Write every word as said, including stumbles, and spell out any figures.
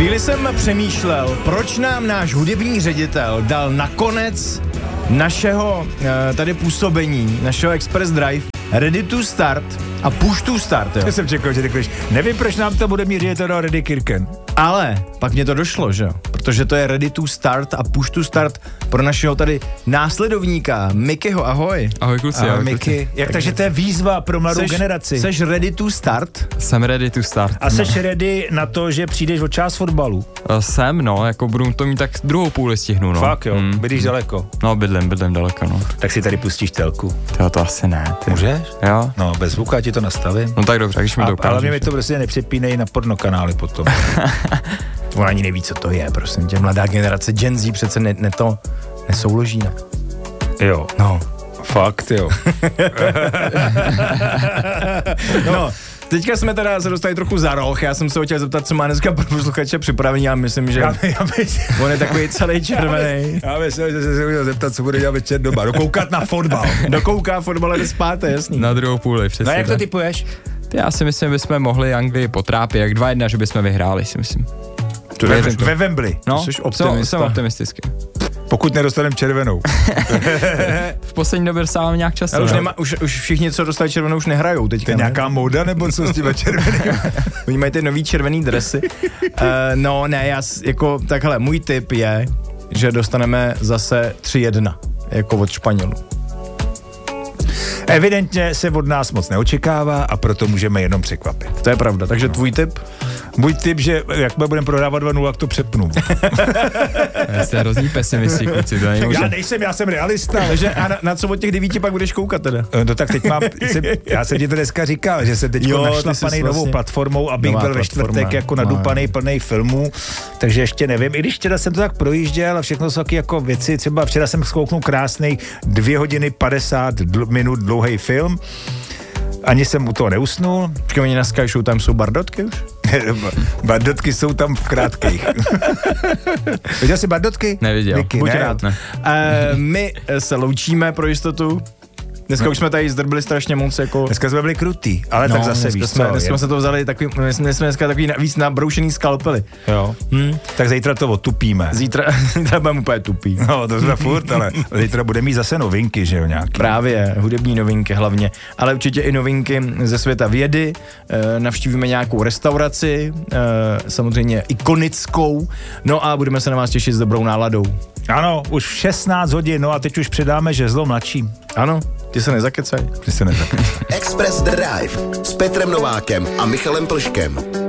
Chvíli jsem přemýšlel, proč nám náš hudební ředitel dal nakonec našeho tady působení, našeho Express Drive Ready to Start a Push to Start, jo. Já jsem čekal, že řekneš, nevím, proč nám to hudební ředitel dal Ready Kirken. Ale pak mě to došlo, že jo, protože to je Ready to Start a Push to Start pro našeho tady následovníka, Mikyho, ahoj. Ahoj kluci, Ahoj, ahoj Miky. kluci. Jak takže to je výzva pro mladou Seš, generaci. Seš Ready to Start? Jsem ready to start. A seš ready na to, že přijdeš od část fotbalu? No. Jsem, no, jako budu to mít tak druhou půli stihnu, no. Fakt jo, Mm. bydlíš daleko. No, bydlím, bydlím daleko, no. Tak si tady pustíš telku. Tyjo, to asi ne, ty. Můžeš? Jo? No, bez zvuka ti to nastavím. No tak dobře, když mi A, to ukážeš. ale mě to prostě nepřepínej na pornokanály potom. On ani neví, co to je, prosím tě, mladá generace Gen Z přece ne, ne to nesouloží, ne? Jo. No. Fakt, jo. No, teďka jsme teda se dostali trochu za roh, já jsem se ho chtěl zeptat, co má dneska pro posluchače připravený, já myslím, že Já, já myslím, on je takový celý červený. já myslím, že se chtěl zeptat, co bude dělat večer doma. Dokoukat na fotbal. Dokouká fotbal a jde spát, to je jasný. Na druhou půli, přesně. No a jak to tak. typuješ? Ty, já si myslím, že bychom mohli Anglii potrápit, jak dva jedna, že bychom vyhráli, si myslím. To Ve, věřím to. ve Wembley. No, Jsi jsem, optimista. jsem optimistický. Pokud nedostaneme červenou. V poslední době dostáváme nějak často. Ale už, no. nema, už, už všichni, co dostali červenou, už nehrajou teďka. To je ne? nějaká móda, nebo co s těma červenými? Oni mají ty nový červený dresy. uh, no ne, já s- jako, takhle, můj tip je, že dostaneme zase tři jedna, jako od Španělů. Evidentně se od nás moc neočekává a proto můžeme jenom překvapit. To je pravda, takže tvůj tip? Můj tip, že jak budeme prodávat dva nula, jak to přepnu. Já jste hrozný pesimisti, kluci, to není Já možné. nejsem, já jsem realista. Takže a na, na co od těch devíti pak budeš koukat teda? No tak teď mám, jsem, já jsem ti to dneska říkal, že jsem teď Jo, ty našlapaný jsi novou vlastně- platformou, abych Nová byl ve platforma. čtvrtek jako nadupaný plný filmů, takže ještě nevím. I když včera jsem to tak projížděl a všechno jsou taky jako věci, třeba včera jsem zkouknul krásný dvě hodiny padesát dl- minut dlouhý film, ani jsem u toho neusnul. Počkej, oni na Sky Show tam jsou bardotky už? Bardotky jsou tam v krátkých. Viděl jsi bardotky? Neviděl. Niky, Buď ne? rád. Ne. Uh, my se loučíme pro jistotu. Dneska No. už jsme tady zdrbili strašně moc, jako... Dneska jsme byli krutý, ale No, tak zase dneska víš jsme, co, dneska je- jsme se to vzali takový, my jsme, my jsme dneska takový na- víc nabroušený skalpely. Jo. Hm? Tak zítra to otupíme. Zítra, zítra budeme úplně tupý. No, to jsme furt, ale zítra bude mít zase novinky, že jo, nějaký. Právě, hudební novinky hlavně, ale určitě i novinky ze světa vědy, e, navštívíme nějakou restauraci, e, samozřejmě ikonickou, no a budeme se na vás těšit s dobrou náladou. Ano, už v šestnáct hodin, no a teď už předáme žezlo mladším. Ano, ty se nezakecaj. Ty se nezakrýš. Express Drive s Petrem Novákem a Michalem Plškem.